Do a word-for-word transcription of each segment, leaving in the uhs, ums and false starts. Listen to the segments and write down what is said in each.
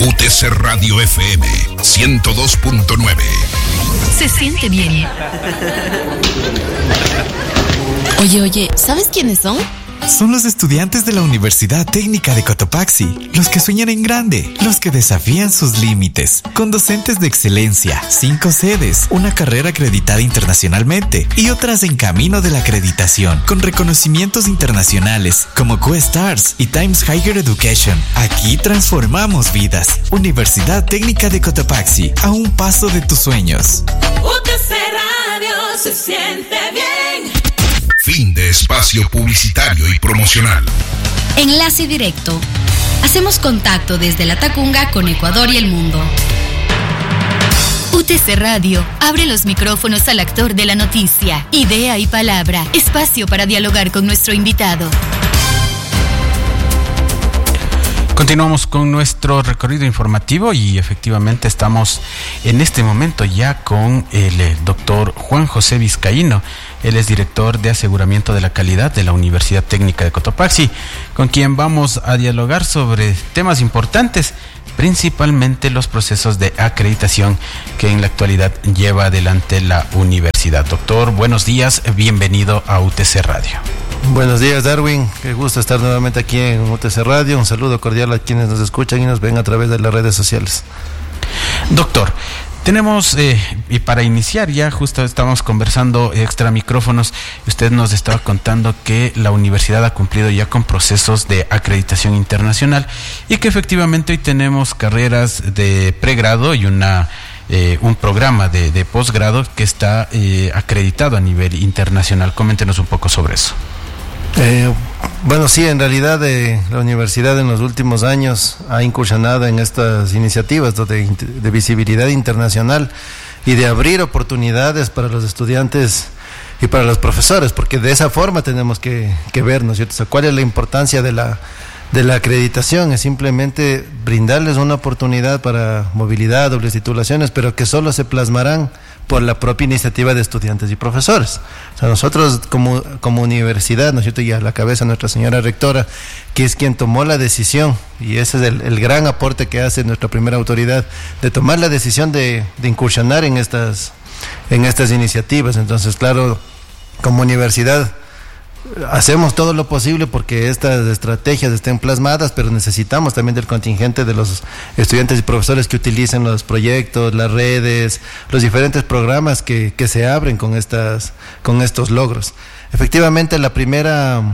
U T C Radio F M ciento dos punto nueve. Se siente bien. Oye, oye, ¿sabes quiénes son? Son los estudiantes de la Universidad Técnica de Cotopaxi, los que sueñan en grande, los que desafían sus límites, con docentes de excelencia, cinco sedes, una carrera acreditada internacionalmente y otras en camino de la acreditación, con reconocimientos internacionales como Q-Stars y Times Higher Education. Aquí transformamos vidas. Universidad Técnica de Cotopaxi, a un paso de tus sueños. U T C Radio se siente bien. Fin de espacio publicitario y promocional. Enlace directo. Hacemos contacto desde La Tacunga con Ecuador y el mundo. U T C Radio abre los micrófonos al actor de la noticia. Idea y palabra. Espacio para dialogar con nuestro invitado. Continuamos con nuestro recorrido informativo y efectivamente estamos en este momento ya con el, el doctor Juan José Vizcaíno. Él es director de aseguramiento de la calidad de la Universidad Técnica de Cotopaxi, con quien vamos a dialogar sobre temas importantes, principalmente los procesos de acreditación que en la actualidad lleva adelante la universidad. Doctor, buenos días, bienvenido a U T C Radio. Buenos días, Darwin, qué gusto estar nuevamente aquí en U T C Radio. Un saludo cordial a quienes nos escuchan y nos ven a través de las redes sociales. Doctor, tenemos, eh, y para iniciar ya, justo estábamos conversando extra micrófonos, usted nos estaba contando que la universidad ha cumplido ya con procesos de acreditación internacional y que efectivamente hoy tenemos carreras de pregrado y una eh, un programa de, de posgrado que está eh, acreditado a nivel internacional. Coméntenos un poco sobre eso. Eh, bueno, sí, en realidad eh, la universidad en los últimos años ha incursionado en estas iniciativas de, de visibilidad internacional y de abrir oportunidades para los estudiantes y para los profesores, porque de esa forma tenemos que, que vernos, ¿cierto? O sea, ¿cuál es la importancia de la, de la acreditación? Es simplemente brindarles una oportunidad para movilidad, dobles titulaciones, pero que solo se plasmarán por la propia iniciativa de estudiantes y profesores. O sea, nosotros como, como universidad, ¿no es cierto?, y a la cabeza nuestra señora rectora, que es quien tomó la decisión, y ese es el, el gran aporte que hace nuestra primera autoridad, de tomar la decisión de, de incursionar en estas, en estas iniciativas. Entonces, claro, como universidad hacemos todo lo posible porque estas estrategias estén plasmadas, pero necesitamos también del contingente de los estudiantes y profesores que utilicen los proyectos, las redes, los diferentes programas que, que se abren con estas, con estos logros. Efectivamente, la primera,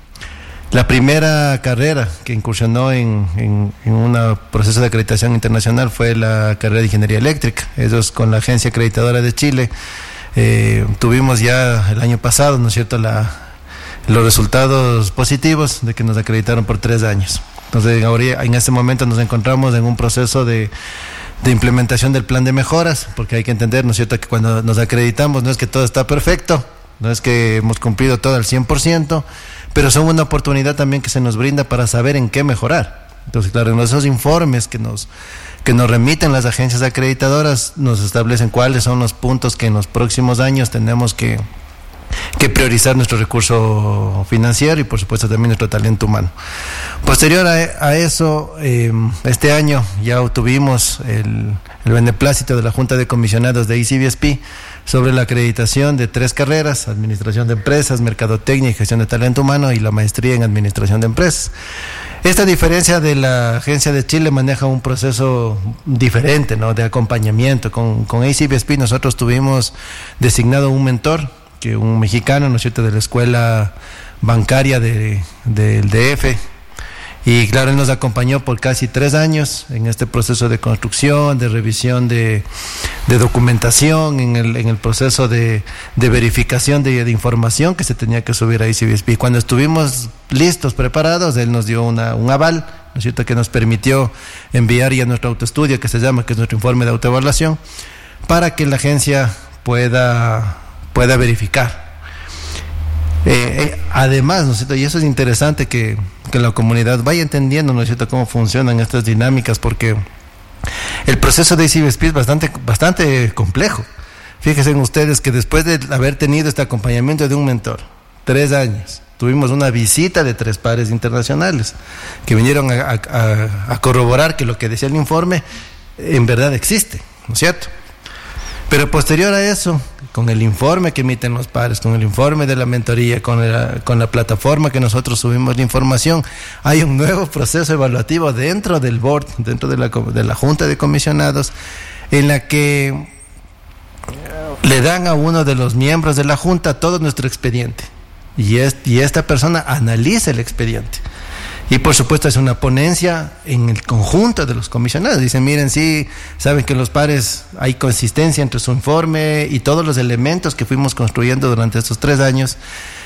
la primera carrera que incursionó en, en, en un proceso de acreditación internacional fue la carrera de Ingeniería Eléctrica. Eso es con la Agencia Acreditadora de Chile. Eh, tuvimos ya el año pasado, ¿no es cierto?, la los resultados positivos de que nos acreditaron por tres años. Entonces, ahora, en este momento nos encontramos en un proceso de, de implementación del plan de mejoras, porque hay que entender, ¿no es cierto?, que cuando nos acreditamos no es que todo está perfecto, no es que hemos cumplido todo al cien por ciento, pero son una oportunidad también que se nos brinda para saber en qué mejorar. Entonces, claro, en esos informes que nos, que nos remiten las agencias acreditadoras nos establecen cuáles son los puntos que en los próximos años tenemos que que priorizar nuestro recurso financiero y por supuesto también nuestro talento humano. Posterior a, a eso, eh, este año ya obtuvimos el, el beneplácito de la Junta de Comisionados de I C B S P sobre la acreditación de tres carreras: Administración de Empresas, Mercadotecnia y Gestión de Talento Humano, y la maestría en Administración de Empresas. Esta diferencia de la Agencia de Chile maneja un proceso diferente, ¿no?, de acompañamiento. Con, con I C B S P nosotros tuvimos designado un mentor, que un mexicano, ¿no es cierto?, de la escuela bancaria de, del D F, y claro, él nos acompañó por casi tres años en este proceso de construcción, de revisión de, de documentación, en el, en el proceso de, de verificación de, de información que se tenía que subir a I C B S P. Cuando estuvimos listos, preparados, él nos dio una, un aval, ¿no es cierto?, que nos permitió enviar ya nuestro autoestudio, que se llama, que es nuestro informe de autoevaluación, para que la agencia pueda pueda verificar. Eh, eh, además, ¿no es cierto?, y eso es interesante que, que la comunidad vaya entendiendo, ¿no es cierto?, cómo funcionan estas dinámicas, porque el proceso de I C B S P es bastante, bastante complejo. Fíjense en ustedes que después de haber tenido este acompañamiento de un mentor, tres años, tuvimos una visita de tres pares internacionales que vinieron a, a, a corroborar que lo que decía el informe en verdad existe, ¿no es cierto? Pero posterior a eso, con el informe que emiten los pares, con el informe de la mentoría, con la, con la plataforma que nosotros subimos la información, hay un nuevo proceso evaluativo dentro del board, dentro de la, de la Junta de Comisionados, en la que le dan a uno de los miembros de la Junta todo nuestro expediente. Y, es, y esta persona analiza el expediente. Y por supuesto es una ponencia en el conjunto de los comisionados. Dicen, miren, sí, saben que los pares hay consistencia entre su informe y todos los elementos que fuimos construyendo durante estos tres años.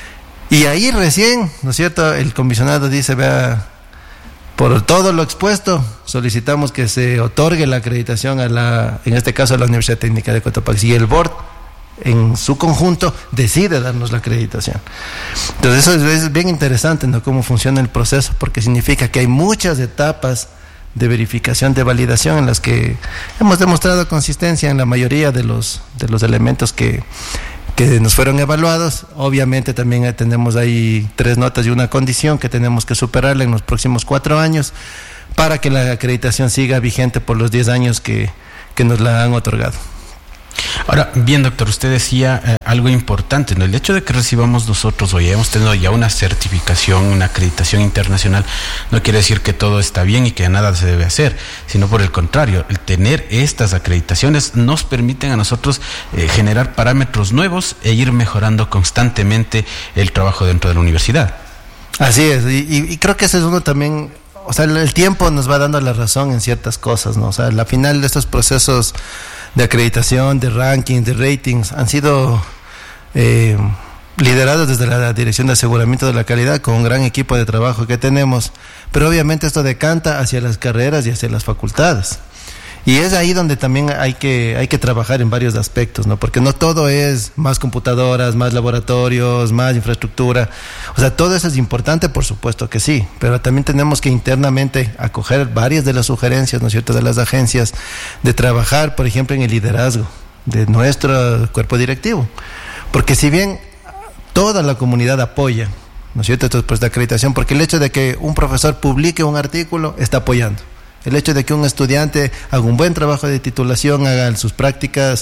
Y ahí recién, ¿no es cierto?, el comisionado dice, vea, por todo lo expuesto, solicitamos que se otorgue la acreditación a la, en este caso a la Universidad Técnica de Cotopaxi. Y el board en su conjunto decide darnos la acreditación. Entonces eso es, es bien interesante, ¿no?, cómo funciona el proceso, porque significa que hay muchas etapas de verificación, de validación, en las que hemos demostrado consistencia en la mayoría de los, de los elementos que, que nos fueron evaluados. Obviamente también tenemos ahí tres notas y una condición que tenemos que superarla en los próximos cuatro años para que la acreditación siga vigente por los diez años que, que nos la han otorgado. Ahora, bien, doctor, usted decía eh, algo importante, ¿no? El hecho de que recibamos nosotros o ya hemos tenido ya una certificación, una acreditación internacional, no quiere decir que todo está bien y que nada se debe hacer, sino por el contrario, el tener estas acreditaciones nos permiten a nosotros eh, generar parámetros nuevos e ir mejorando constantemente el trabajo dentro de la universidad. Así es, y, y, y creo que ese es uno también, o sea, el, el tiempo nos va dando la razón en ciertas cosas, ¿no? O sea, al final de estos procesos de acreditación, de ranking, de ratings, han sido eh, liderados desde la Dirección de Aseguramiento de la Calidad con un gran equipo de trabajo que tenemos, pero obviamente esto decanta hacia las carreras y hacia las facultades. Y es ahí donde también hay que, hay que trabajar en varios aspectos, ¿no? Porque no todo es más computadoras, más laboratorios, más infraestructura. O sea, todo eso es importante, por supuesto que sí, pero también tenemos que internamente acoger varias de las sugerencias, ¿no es cierto?, de las agencias, de trabajar, por ejemplo, en el liderazgo de nuestro cuerpo directivo. Porque si bien toda la comunidad apoya, ¿no es cierto?, esto es pues de acreditación, porque el hecho de que un profesor publique un artículo está apoyando. El hecho de que un estudiante haga un buen trabajo de titulación, haga sus prácticas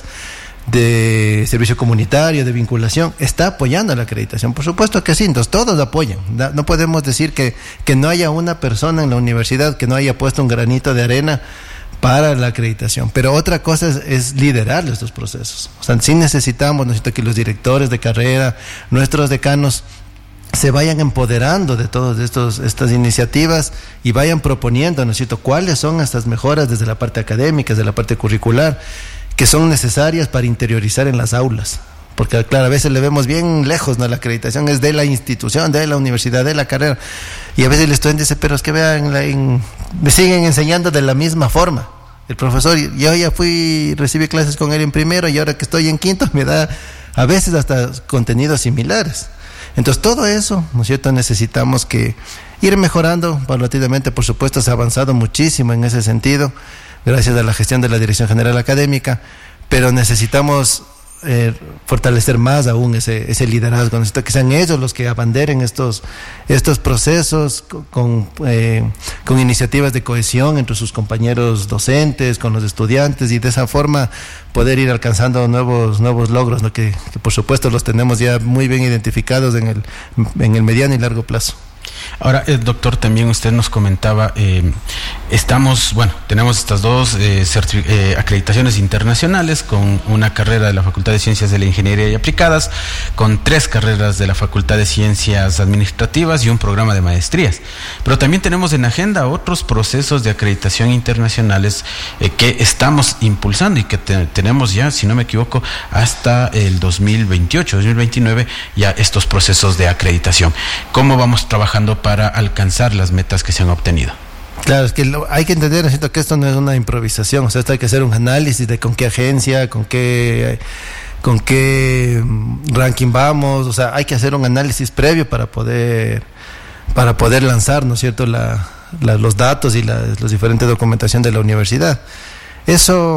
de servicio comunitario, de vinculación, está apoyando la acreditación. Por supuesto que sí, entonces todos apoyan. No podemos decir que, que no haya una persona en la universidad que no haya puesto un granito de arena para la acreditación. Pero otra cosa es, es liderar estos procesos. O sea, sí necesitamos, necesito que los directores de carrera, nuestros decanos, se vayan empoderando de todas estas iniciativas y vayan proponiendo, ¿no es cierto?, cuáles son estas mejoras desde la parte académica, desde la parte curricular, que son necesarias para interiorizar en las aulas. Porque, claro, a veces le vemos bien lejos, ¿no? La acreditación es de la institución, de la universidad, de la carrera. Y a veces el estudiante dice, pero es que vean, la, en, me siguen enseñando de la misma forma. El profesor, yo ya fui, recibí clases con él en primero y ahora que estoy en quinto me da a veces hasta contenidos similares. Entonces todo eso, ¿no es cierto?, necesitamos que ir mejorando paulatinamente. Por supuesto se ha avanzado muchísimo en ese sentido, gracias a la gestión de la Dirección General Académica, pero necesitamos eh, fortalecer más aún ese, ese liderazgo. Necesito que sean ellos los que abanderen estos, estos procesos con, eh, con iniciativas de cohesión entre sus compañeros docentes, con los estudiantes, y de esa forma poder ir alcanzando nuevos nuevos logros, ¿no? que, que por supuesto los tenemos ya muy bien identificados en el, en el mediano y largo plazo. Ahora, eh, doctor, también usted nos comentaba, eh, estamos, bueno, tenemos estas dos eh, eh, acreditaciones internacionales, con una carrera de la Facultad de Ciencias de la Ingeniería y Aplicadas, con tres carreras de la Facultad de Ciencias Administrativas y un programa de maestrías. Pero también tenemos en agenda otros procesos de acreditación internacionales eh, que estamos impulsando y que te, tenemos ya, si no me equivoco, hasta el dos mil veintiocho, dos mil veintinueve, ya estos procesos de acreditación. ¿Cómo vamos trabajando para alcanzar las metas que se han obtenido? Claro, es que lo, hay que entender, necesito que esto no es una improvisación, o sea, esto hay que hacer un análisis de con qué agencia, con qué con qué ranking vamos, o sea, hay que hacer un análisis previo para poder para poder lanzar, ¿no es cierto?, la, la, los datos y la los diferentes documentación de la universidad. Eso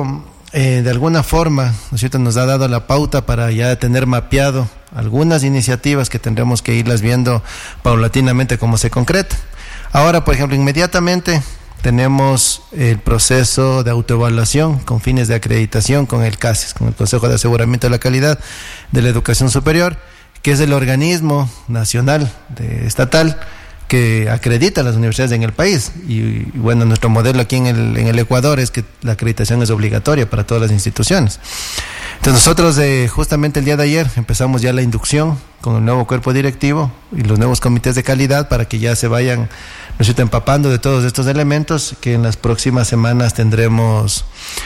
eh, de alguna forma, ¿no es cierto?, nos ha dado la pauta para ya tener mapeado algunas iniciativas que tendremos que irlas viendo paulatinamente cómo se concreta. Ahora, por ejemplo, inmediatamente tenemos el proceso de autoevaluación con fines de acreditación con el CASES, con el Consejo de Aseguramiento de la Calidad de la Educación Superior, que es el organismo nacional de, estatal que acredita a las universidades en el país. Y, y bueno, nuestro modelo aquí en el, en el Ecuador es que la acreditación es obligatoria para todas las instituciones. Entonces nosotros eh, justamente el día de ayer empezamos ya la inducción con el nuevo cuerpo directivo y los nuevos comités de calidad para que ya se vayan, nos estén empapando de todos estos elementos, que en las próximas semanas tendremos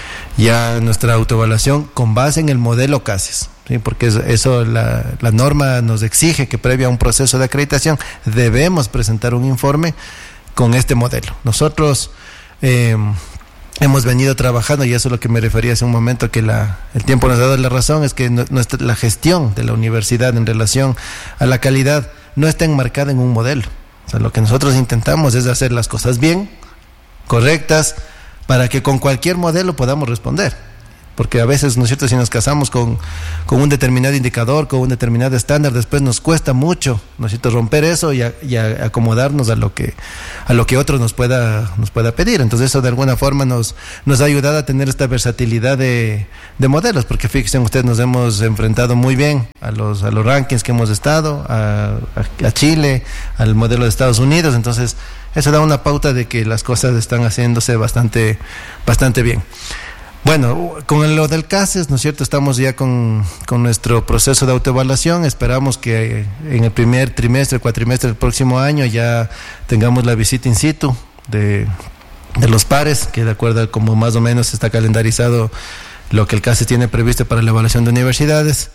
ya nuestra autoevaluación con base en el modelo CASES, ¿sí? Porque eso, eso la, la norma nos exige que previo a un proceso de acreditación debemos presentar un informe con este modelo. Nosotros eh, hemos venido trabajando, y eso es lo que me refería hace un momento, que la, el tiempo nos ha dado la razón, es que nuestra, la gestión de la universidad en relación a la calidad no está enmarcada en un modelo. O sea, lo que nosotros intentamos es hacer las cosas bien, correctas, para que con cualquier modelo podamos responder. Porque a veces, ¿no es cierto?, si nos casamos con, con un determinado indicador, con un determinado estándar, después nos cuesta mucho, ¿no es cierto?, romper eso y, a, y a acomodarnos a lo que a lo que otros nos pueda nos pueda pedir. Entonces eso de alguna forma nos nos ha ayudado a tener esta versatilidad de, de modelos, porque fíjense ustedes, nos hemos enfrentado muy bien a los a los rankings que hemos estado, a, a, a Chile, al modelo de Estados Unidos. Entonces eso da una pauta de que las cosas están haciéndose bastante bastante bien. Bueno, con lo del CASES, ¿no es cierto?, estamos ya con, con nuestro proceso de autoevaluación. Esperamos que en el primer trimestre, cuatrimestre del próximo año ya tengamos la visita in situ de, de los pares, que de acuerdo a como más o menos está calendarizado lo que el CASES tiene previsto para la evaluación de universidades.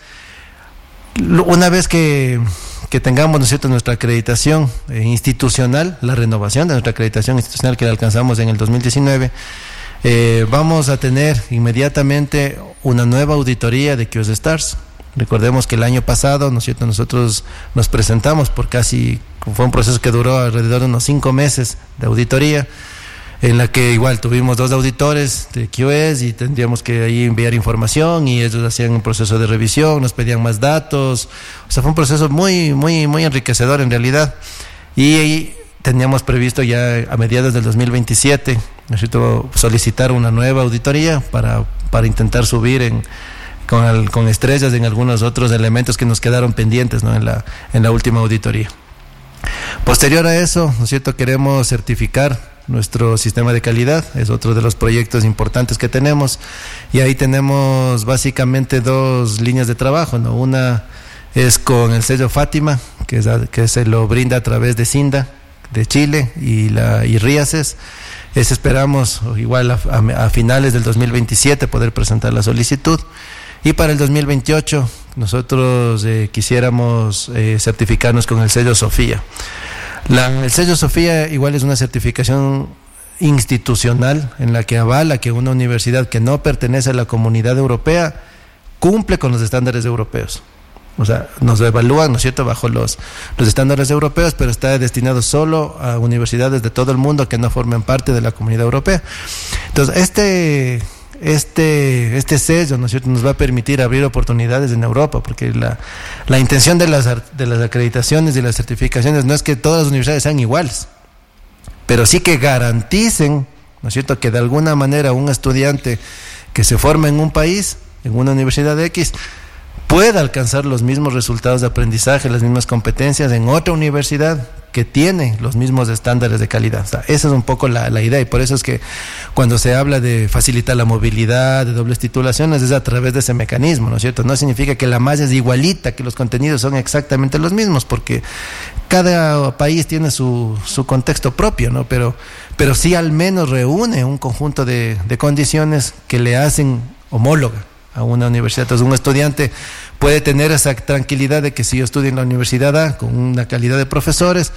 Una vez que, que tengamos, ¿no es cierto?, nuestra acreditación eh, institucional, la renovación de nuestra acreditación institucional que la alcanzamos en el dos mil diecinueve, Eh, vamos a tener inmediatamente una nueva auditoría de Q S Stars. Recordemos que el año pasado, ¿no es cierto?, nosotros nos presentamos por casi, fue un proceso que duró alrededor de unos cinco meses de auditoría, en la que igual tuvimos dos auditores de Q S y tendríamos que ahí enviar información y ellos hacían un proceso de revisión, nos pedían más datos. O sea, fue un proceso muy, muy, muy enriquecedor en realidad. Y ahí teníamos previsto ya a mediados del dos mil veintisiete, necesito solicitar una nueva auditoría para, para intentar subir en, con, el, con estrellas en algunos otros elementos que nos quedaron pendientes, ¿no?, en la, en la última auditoría. Posterior a eso, ¿no es cierto?, queremos certificar nuestro sistema de calidad, es otro de los proyectos importantes que tenemos, y ahí tenemos básicamente dos líneas de trabajo, ¿no? Una es con el sello Fátima, que, es, que se lo brinda a través de SINDA de Chile y la y RIACES. Es, esperamos igual a, a, a finales del dos mil veintisiete poder presentar la solicitud, y para el dos mil veintiocho nosotros eh, quisiéramos eh, certificarnos con el sello Sofía. La, el sello Sofía igual es una certificación institucional en la que avala que una universidad que no pertenece a la Comunidad Europea cumple con los estándares europeos. O sea, nos evalúan, ¿no es cierto?, bajo los, los estándares europeos, pero está destinado solo a universidades de todo el mundo que no formen parte de la Comunidad Europea. Entonces, este, este, este sello, ¿no es cierto?, nos va a permitir abrir oportunidades en Europa, porque la, la intención de las, de las acreditaciones y las certificaciones no es que todas las universidades sean iguales, pero sí que garanticen, ¿no es cierto?, que de alguna manera un estudiante que se forma en un país, en una universidad X, pueda alcanzar los mismos resultados de aprendizaje, las mismas competencias en otra universidad que tiene los mismos estándares de calidad. O sea, esa es un poco la, la idea, y por eso es que cuando se habla de facilitar la movilidad, de dobles titulaciones, es a través de ese mecanismo, ¿no es cierto? No significa que la malla es igualita, que los contenidos son exactamente los mismos, porque cada país tiene su, su contexto propio, ¿no? Pero, pero sí al menos reúne un conjunto de, de condiciones que le hacen homóloga a una universidad. Entonces un estudiante puede tener esa tranquilidad de que si yo estudio en la universidad A con una calidad de profesores,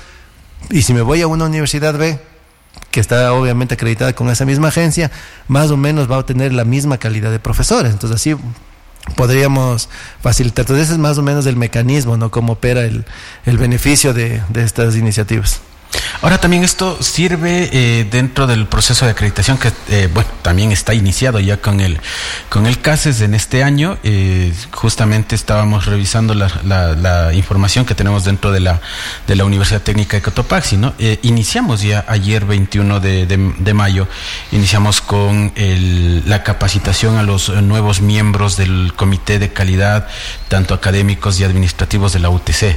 y si me voy a una universidad B que está obviamente acreditada con esa misma agencia, más o menos va a obtener la misma calidad de profesores. Entonces así podríamos facilitar. Entonces ese es más o menos el mecanismo, ¿no?, cómo opera el, el beneficio de, de estas iniciativas. Ahora también esto sirve eh, dentro del proceso de acreditación que eh, bueno también está iniciado ya con el con el CASES en este año. Eh, justamente estábamos revisando la, la, la información que tenemos dentro de la de la Universidad Técnica de Cotopaxi, ¿no? Eh, iniciamos ya ayer veintiuno de, de, de mayo, iniciamos con el, la capacitación a los nuevos miembros del Comité de Calidad, tanto académicos y administrativos de la U T C.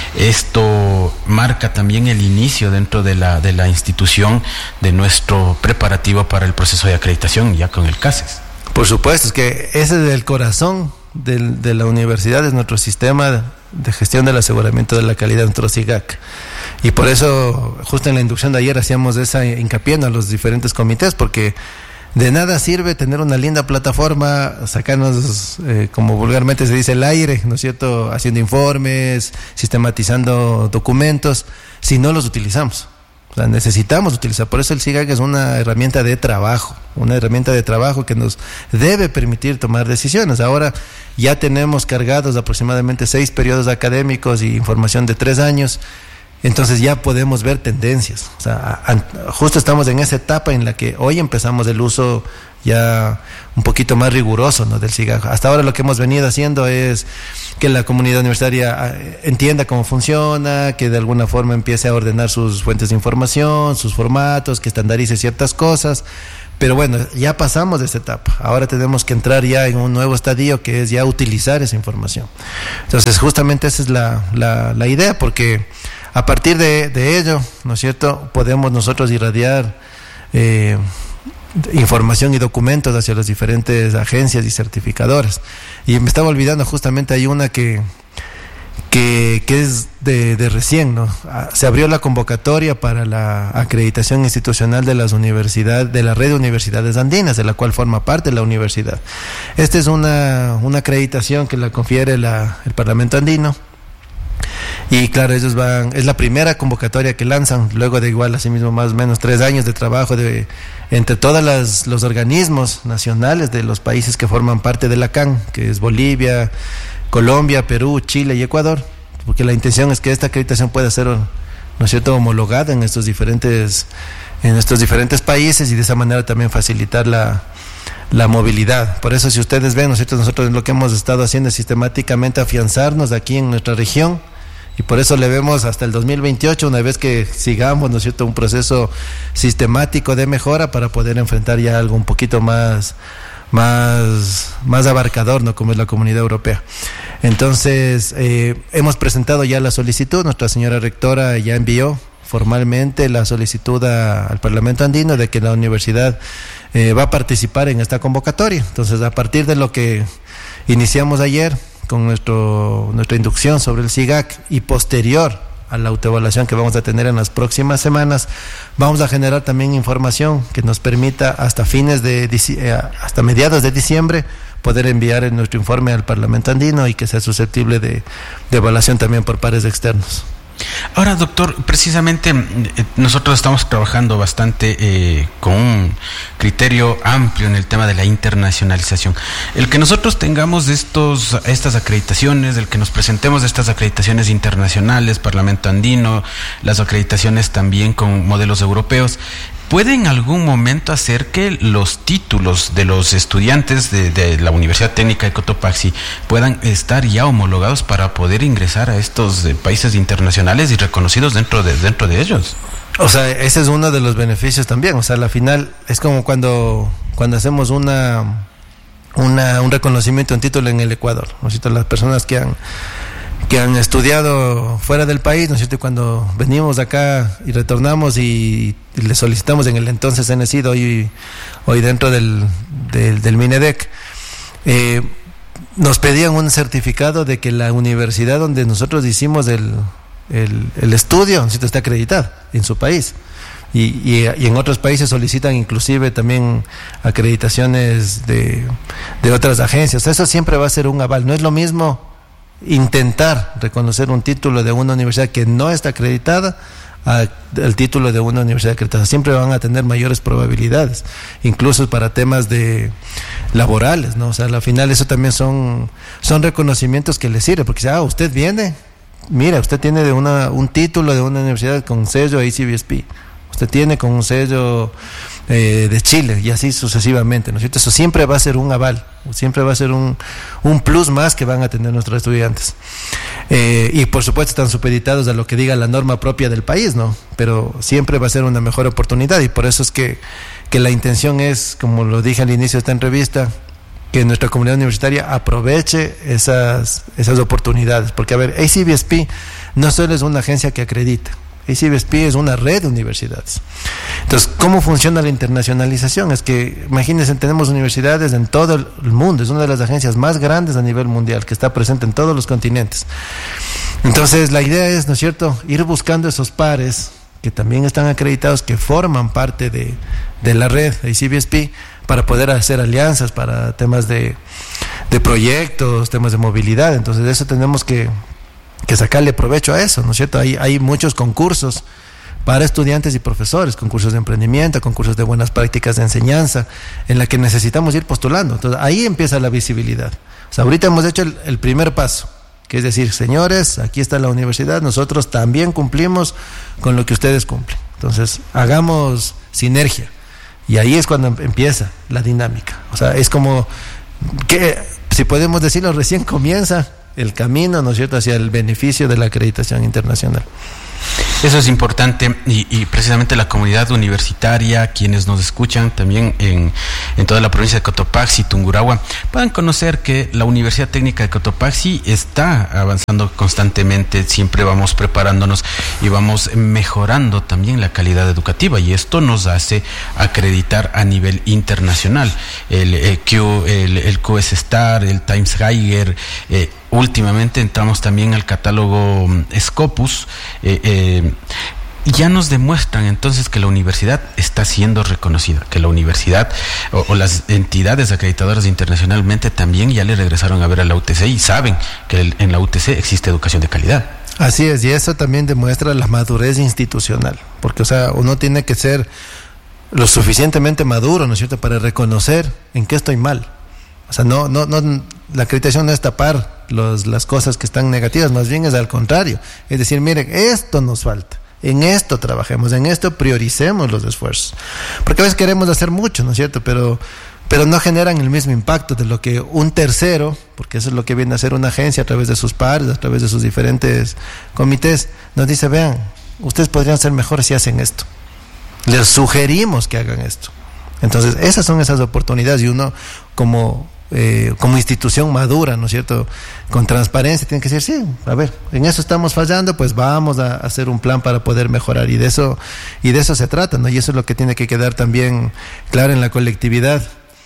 Esto marca también el inicio dentro de la de la institución de nuestro preparativo para el proceso de acreditación ya con el CASES. Por supuesto, es que ese es el corazón del, de la universidad, es nuestro sistema de gestión del aseguramiento de la calidad, nuestro S I G A C. Y por eso, justo en la inducción de ayer hacíamos esa hincapié a los diferentes comités, porque de nada sirve tener una linda plataforma, sacarnos, eh, como vulgarmente se dice, el aire, ¿no es cierto?, haciendo informes, sistematizando documentos, si no los utilizamos. O sea, necesitamos utilizar. Por eso el S I G A C es una herramienta de trabajo, una herramienta de trabajo que nos debe permitir tomar decisiones. Ahora ya tenemos cargados aproximadamente seis periodos académicos y información de tres años. Entonces ya podemos ver tendencias. O sea, a, justo estamos en esa etapa en la que hoy empezamos el uso ya un poquito más riguroso, ¿no?, del S I G A C. Hasta ahora lo que hemos venido haciendo es que la comunidad universitaria entienda cómo funciona, que de alguna forma empiece a ordenar sus fuentes de información, sus formatos, que estandarice ciertas cosas. Pero bueno, ya pasamos de esa etapa. Ahora tenemos que entrar ya en un nuevo estadio que es ya utilizar esa información. Entonces justamente esa es la, la, la idea, porque a partir de, de ello, ¿no es cierto?, podemos nosotros irradiar eh, información y documentos hacia las diferentes agencias y certificadoras. Y me estaba olvidando, justamente hay una que que, que es de, de recién, ¿no? Se abrió la convocatoria para la acreditación institucional de las universidades, de la red de universidades andinas, de la cual forma parte la universidad. Esta es una, una acreditación que la confiere la, el Parlamento andino. Y claro, ellos van, es la primera convocatoria que lanzan, luego de igual, así mismo, más o menos tres años de trabajo de, entre todos las, los organismos nacionales de los países que forman parte de la C A N, que es Bolivia, Colombia, Perú, Chile y Ecuador, porque la intención es que esta acreditación pueda ser, ¿no es cierto?, homologada en estos diferentes, en estos diferentes países, y de esa manera también facilitar la la movilidad. Por eso, si ustedes ven, ¿no es cierto?, nosotros lo que hemos estado haciendo es sistemáticamente afianzarnos aquí en nuestra región, y por eso le vemos hasta el dos mil veintiocho, una vez que sigamos, ¿no es cierto?, un proceso sistemático de mejora para poder enfrentar ya algo un poquito más más más abarcador, ¿no?, como es la Comunidad Europea. Entonces, eh, hemos presentado ya la solicitud, nuestra señora rectora ya envió formalmente la solicitud a, al Parlamento andino de que la universidad eh, va a participar en esta convocatoria. Entonces, a partir de lo que iniciamos ayer con nuestro nuestra inducción sobre el S I G A C y posterior a la autoevaluación que vamos a tener en las próximas semanas, vamos a generar también información que nos permita hasta fines de hasta mediados de diciembre poder enviar nuestro informe al Parlamento andino y que sea susceptible de, de evaluación también por pares externos. Ahora, doctor, precisamente eh, nosotros estamos trabajando bastante eh, con un criterio amplio en el tema de la internacionalización. El que nosotros tengamos estos estas acreditaciones, el que nos presentemos estas acreditaciones internacionales, Parlamento andino, las acreditaciones también con modelos europeos, ¿puede en algún momento hacer que los títulos de los estudiantes de, de la Universidad Técnica de Cotopaxi puedan estar ya homologados para poder ingresar a estos eh, países internacionales y reconocidos dentro de dentro de ellos? O sea, ese es uno de los beneficios también. O sea, al final es como cuando cuando hacemos una una un reconocimiento, un título en el Ecuador, ¿no es cierto? Las personas que han que han estudiado fuera del país, ¿no es cierto?, y cuando venimos acá y retornamos y, y le solicitamos en el entonces CENESID, hoy, hoy dentro del, del, del MINEDEC, eh, nos pedían un certificado de que la universidad donde nosotros hicimos el, el, el estudio, ¿no es cierto?, está acreditada en su país. Y, y, y en otros países solicitan inclusive también acreditaciones de, de otras agencias. Eso siempre va a ser un aval. No es lo mismo intentar reconocer un título de una universidad que no está acreditada al título de una universidad acreditada. Siempre van a tener mayores probabilidades, incluso para temas de laborales, ¿no? O sea, al final eso también son son reconocimientos que les sirve, porque ah, usted viene mira, usted tiene de una, un título de una universidad con sello A C B S P, usted tiene con un sello eh, de Chile y así sucesivamente, ¿no es cierto? Eso siempre va a ser un aval, siempre va a ser un, un plus más que van a tener nuestros estudiantes. Eh, y por supuesto están supeditados a lo que diga la norma propia del país, ¿no? Pero siempre va a ser una mejor oportunidad y por eso es que, que la intención es, como lo dije al inicio de esta entrevista, que nuestra comunidad universitaria aproveche esas, esas oportunidades. Porque, a ver, A C B S P no solo es una agencia que acredita, A C B S P es una red de universidades. Entonces, ¿cómo funciona la internacionalización? Es que, imagínense, tenemos universidades en todo el mundo, es una de las agencias más grandes a nivel mundial, que está presente en todos los continentes. Entonces, la idea es, ¿no es cierto?, ir buscando esos pares que también están acreditados, que forman parte de, de la red A C B S P, para poder hacer alianzas para temas de, de proyectos, temas de movilidad. Entonces, de eso tenemos que que sacarle provecho a eso, ¿no es cierto? Hay, hay muchos concursos para estudiantes y profesores, concursos de emprendimiento, concursos de buenas prácticas de enseñanza, en la que necesitamos ir postulando. Entonces, ahí empieza la visibilidad. O sea, ahorita hemos hecho el, el primer paso, que es decir, señores, aquí está la universidad, nosotros también cumplimos con lo que ustedes cumplen. Entonces, hagamos sinergia. Y ahí es cuando empieza la dinámica. O sea, es como que, si podemos decirlo, recién comienza el camino, ¿no es cierto?, hacia el beneficio de la acreditación internacional. Eso es importante y, y precisamente la comunidad universitaria, quienes nos escuchan también en, en toda la provincia de Cotopaxi, Tungurahua, puedan conocer que la Universidad Técnica de Cotopaxi está avanzando constantemente, siempre vamos preparándonos y vamos mejorando también la calidad educativa y esto nos hace acreditar a nivel internacional. El, el, Q, el, el Q S Star, el Times Higher, eh, últimamente entramos también al catálogo Scopus, eh, eh, ya nos demuestran entonces que la universidad está siendo reconocida, que la universidad o, o las entidades acreditadoras internacionalmente también ya le regresaron a ver a la U T C y saben que el, en la U T C existe educación de calidad. Así es, y eso también demuestra la madurez institucional, porque, o sea, uno tiene que ser lo suficientemente maduro, ¿no es cierto?, para reconocer en qué estoy mal. O sea, no, no, no, la acreditación no es tapar los, las cosas que están negativas, más bien es al contrario. Es decir, miren, esto nos falta, en esto trabajemos, en esto prioricemos los esfuerzos. Porque a veces queremos hacer mucho, ¿no es cierto?, pero, pero no generan el mismo impacto de lo que un tercero, porque eso es lo que viene a hacer una agencia a través de sus pares, a través de sus diferentes comités, nos dice, vean, ustedes podrían ser mejores si hacen esto. Les sugerimos que hagan esto. Entonces, esas son esas oportunidades y uno como... Eh, como institución madura, ¿no es cierto?, con transparencia, tiene que decir, sí, a ver, en eso estamos fallando, pues vamos a hacer un plan para poder mejorar, y de eso y de eso se trata, ¿no? Y eso es lo que tiene que quedar también claro en la colectividad,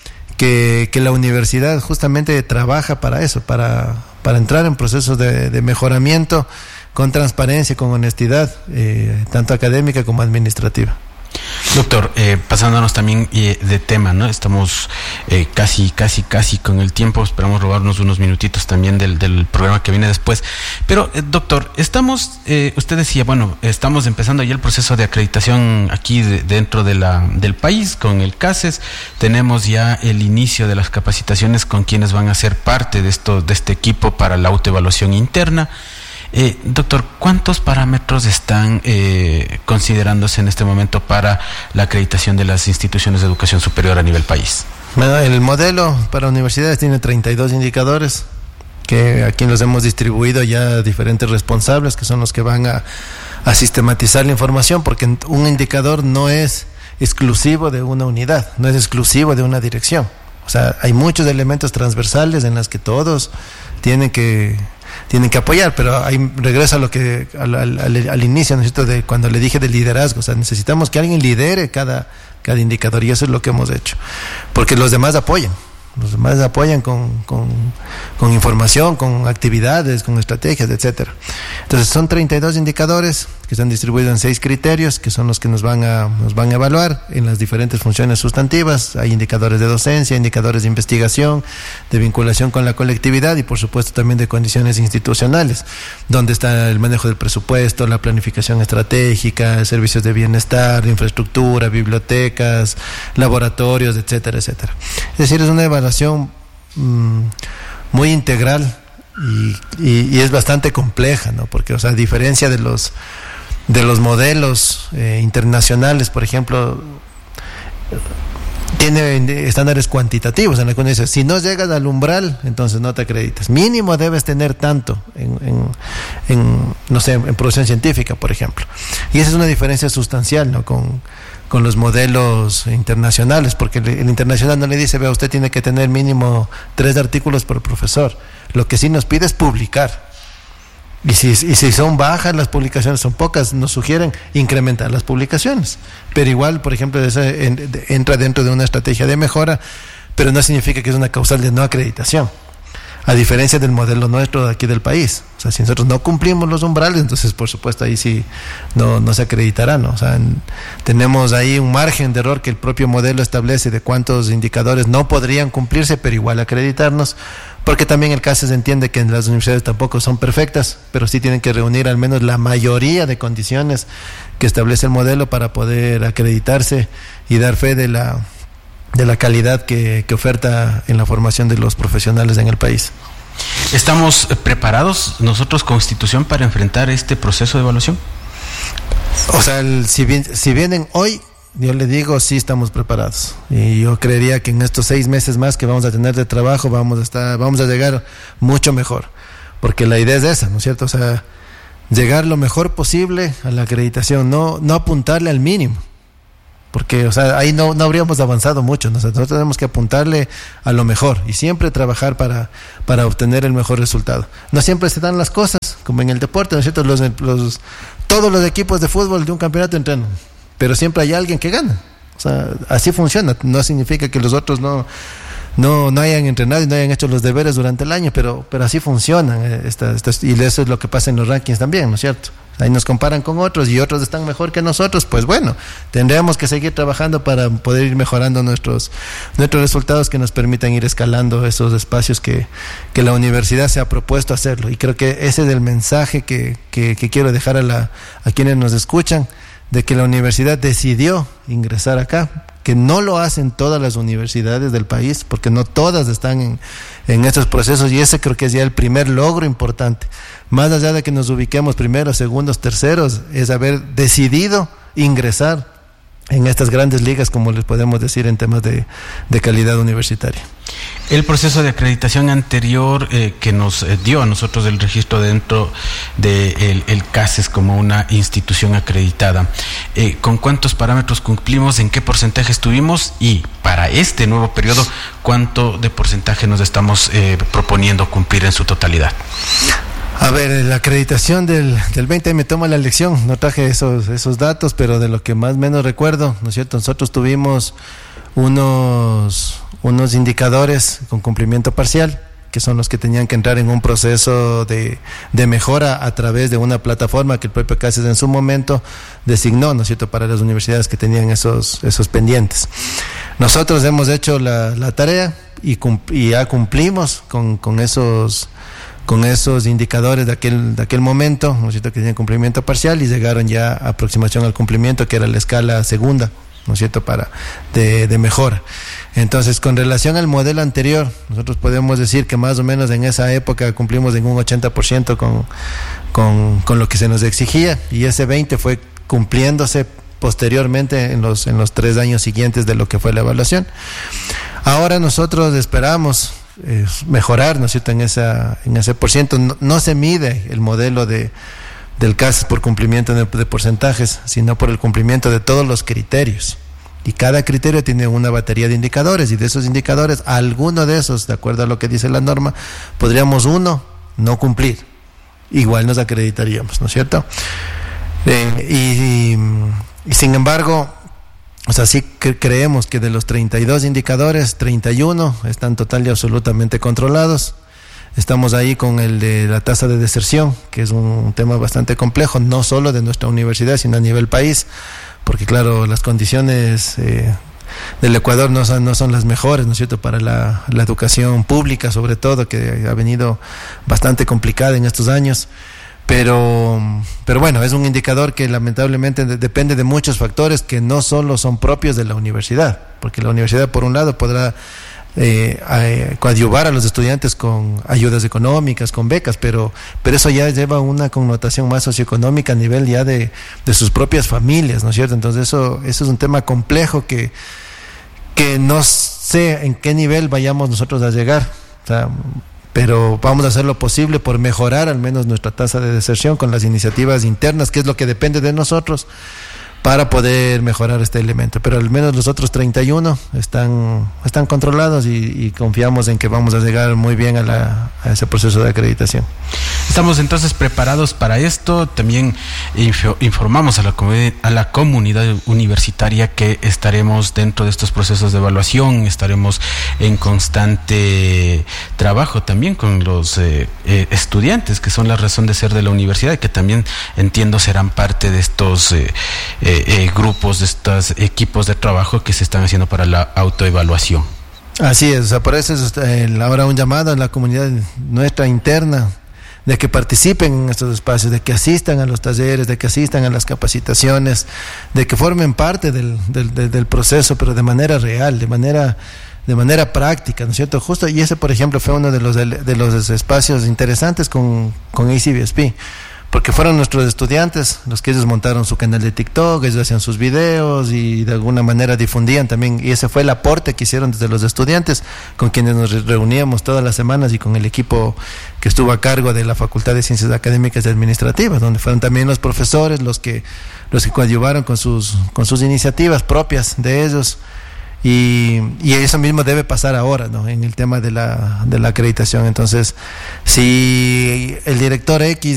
que, que la universidad justamente trabaja para eso, para, para entrar en procesos de, de mejoramiento con transparencia, con honestidad, eh, tanto académica como administrativa. Doctor, eh, pasándonos también eh, de tema, ¿no? Estamos eh, casi, casi, casi con el tiempo, esperamos robarnos unos minutitos también del, del programa que viene después. Pero, eh, doctor, estamos, eh, usted decía, bueno, estamos empezando ya el proceso de acreditación aquí de, dentro de la, del país con el CASES, tenemos ya el inicio de las capacitaciones con quienes van a ser parte de, esto, de este equipo para la autoevaluación interna. Eh, doctor, ¿cuántos parámetros están eh, considerándose en este momento para la acreditación de las instituciones de educación superior a nivel país? Bueno, el modelo para universidades tiene treinta y dos indicadores, que aquí los hemos distribuido ya a diferentes responsables, que son los que van a, a sistematizar la información, porque un indicador no es exclusivo de una unidad, no es exclusivo de una dirección. O sea, hay muchos elementos transversales en los que todos tienen que... tienen que apoyar, pero ahí regresa a lo que al, al, al, al inicio, ¿no es cierto?, de cuando le dije del liderazgo. O sea, necesitamos que alguien lidere cada, cada indicador, y eso es lo que hemos hecho, porque los demás apoyan. Los demás apoyan con, con, con información, con actividades, con estrategias, etcétera. Entonces son treinta y dos indicadores que están distribuidos en seis criterios, que son los que nos van a nos van a evaluar en las diferentes funciones sustantivas. Hay indicadores de docencia, indicadores de investigación, de vinculación con la colectividad y por supuesto también de condiciones institucionales, donde está el manejo del presupuesto, la planificación estratégica, servicios de bienestar, infraestructura, bibliotecas, laboratorios, etcétera, etcétera. Es decir, es una evaluación mmm, muy integral y, y, y es bastante compleja, ¿no? Porque, o sea, a diferencia de los de los modelos eh, internacionales, por ejemplo, tiene estándares cuantitativos en los que uno dice, si no llegas al umbral, entonces no te acreditas. Mínimo debes tener tanto en, en, en no sé, en producción científica, por ejemplo. Y esa es una diferencia sustancial, ¿no? Con, con los modelos internacionales, porque el, el internacional no le dice, vea, usted tiene que tener mínimo tres artículos por profesor. Lo que sí nos pide es publicar. Y si, y si son bajas las publicaciones, son pocas, nos sugieren incrementar las publicaciones. Pero igual, por ejemplo, eso en, de, entra dentro de una estrategia de mejora, pero no significa que es una causal de no acreditación. A diferencia del modelo nuestro de aquí del país. O sea, si nosotros no cumplimos los umbrales, entonces por supuesto ahí sí no, no se acreditará, ¿no? O sea, en, tenemos ahí un margen de error que el propio modelo establece de cuántos indicadores no podrían cumplirse, pero igual acreditarnos. Porque también el caso se entiende que en las universidades tampoco son perfectas, pero sí tienen que reunir al menos la mayoría de condiciones que establece el modelo para poder acreditarse y dar fe de la, de la calidad que, que oferta en la formación de los profesionales en el país. ¿Estamos preparados nosotros como institución para enfrentar este proceso de evaluación? O sea, el, si, bien, si vienen hoy, yo le digo, sí estamos preparados. Y yo creería que en estos seis meses más que vamos a tener de trabajo, vamos a estar, vamos a llegar mucho mejor. Porque la idea es esa, ¿no es cierto? O sea, llegar lo mejor posible a la acreditación, no, no apuntarle al mínimo. Porque, o sea, ahí no, no habríamos avanzado mucho. Nosotros tenemos que apuntarle a lo mejor y siempre trabajar para, para obtener el mejor resultado. No siempre se dan las cosas, como en el deporte, ¿no es cierto? Los, los, todos los equipos de fútbol de un campeonato entrenan, pero siempre hay alguien que gana. O sea, así funciona. No significa que los otros no, no, no hayan entrenado y no hayan hecho los deberes durante el año, pero, pero así funcionan. Esta, esta, y eso es lo que pasa en los rankings también, ¿no es cierto? Ahí nos comparan con otros y otros están mejor que nosotros, pues bueno, tendremos que seguir trabajando para poder ir mejorando nuestros, nuestros resultados que nos permitan ir escalando esos espacios que, que la universidad se ha propuesto hacerlo. Y creo que ese es el mensaje que, que, que quiero dejar a, la, a quienes nos escuchan, de que la universidad decidió ingresar acá, que no lo hacen todas las universidades del país, porque no todas están en, en estos procesos, y ese creo que es ya el primer logro importante. Más allá de que nos ubiquemos primeros, segundos, terceros, es haber decidido ingresar en estas grandes ligas, como les podemos decir, en temas de, de calidad universitaria. El proceso de acreditación anterior eh, que nos eh, dio a nosotros el registro dentro del de el CASES como una institución acreditada, eh, ¿con cuántos parámetros cumplimos? ¿En qué porcentaje estuvimos? Y para este nuevo periodo, ¿cuánto de porcentaje nos estamos eh, proponiendo cumplir en su totalidad? A ver, la acreditación del, del veinte me toma la lección, no traje esos, esos datos, pero de lo que más o menos recuerdo, ¿no es cierto? Nosotros tuvimos unos, unos indicadores con cumplimiento parcial, que son los que tenían que entrar en un proceso de, de mejora a través de una plataforma que el propio CASES en su momento designó, ¿no es cierto?, para las universidades que tenían esos, esos pendientes. Nosotros hemos hecho la, la tarea y, cumpl- y ya cumplimos con, con esos... con esos indicadores de aquel, de aquel momento, ¿no es cierto?, que tenían cumplimiento parcial y llegaron ya a aproximación al cumplimiento, que era la escala segunda, ¿no es cierto?, para, de, de mejora. Entonces, con relación al modelo anterior, nosotros podemos decir que más o menos en esa época cumplimos en un ochenta por ciento con, con, con lo que se nos exigía, y ese veinte fue cumpliéndose posteriormente en los, en los tres años siguientes de lo que fue la evaluación. Ahora nosotros esperamos Es mejorar, ¿no es cierto?, en esa en ese por ciento. No, no se mide el modelo de del CASES por cumplimiento de, de porcentajes, sino por el cumplimiento de todos los criterios. Y cada criterio tiene una batería de indicadores, y de esos indicadores, alguno de esos, de acuerdo a lo que dice la norma, podríamos uno no cumplir. Igual nos acreditaríamos, ¿no es cierto? Eh, y, y, y sin embargo, o sea, sí que creemos que de los treinta y dos indicadores, treinta y uno están total y absolutamente controlados. Estamos ahí con el de la tasa de deserción, que es un tema bastante complejo, no solo de nuestra universidad, sino a nivel país, porque claro, las condiciones eh, del Ecuador no son, no son las mejores, ¿no es cierto?, para la, la educación pública, sobre todo, que ha venido bastante complicada en estos años. Pero, pero bueno, es un indicador que lamentablemente de, depende de muchos factores que no solo son propios de la universidad, porque la universidad por un lado podrá Eh, eh, coadyuvar a los estudiantes con ayudas económicas, con becas, pero, pero eso ya lleva una connotación más socioeconómica a nivel ya de, de sus propias familias, ¿no es cierto? Entonces eso, eso es un tema complejo que, que no sé en qué nivel vayamos nosotros a llegar, o sea, pero vamos a hacer lo posible por mejorar al menos nuestra tasa de deserción con las iniciativas internas, que es lo que depende de nosotros, para poder mejorar este elemento, pero al menos los otros treinta y uno están, están controlados y, y confiamos en que vamos a llegar muy bien a, la, a ese proceso de acreditación. Estamos entonces preparados para esto. También info, informamos a la, a la comunidad universitaria que estaremos dentro de estos procesos de evaluación, estaremos en constante trabajo también con los eh, eh, estudiantes, que son la razón de ser de la universidad y que también entiendo serán parte de estos eh, Eh, eh, grupos, de estos equipos de trabajo que se están haciendo para la autoevaluación. Así es, o sea, por eso es eh, ahora un llamado a la comunidad nuestra interna de que participen en estos espacios, de que asistan a los talleres, de que asistan a las capacitaciones, de que formen parte del, del, del, del proceso, pero de manera real, de manera de manera práctica, ¿no es cierto? Justo, y ese, por ejemplo, fue uno de los de los espacios interesantes con, con A C B S P, porque fueron nuestros estudiantes los que ellos montaron su canal de TikTok, ellos hacían sus videos y de alguna manera difundían también, y ese fue el aporte que hicieron desde los estudiantes, con quienes nos reuníamos todas las semanas y con el equipo que estuvo a cargo de la Facultad de Ciencias Académicas y Administrativas, donde fueron también los profesores los que los que coadyuvaron con sus con sus iniciativas propias de ellos. Y, y eso mismo debe pasar ahora, ¿no? En el tema de la, de la acreditación. Entonces, si el director X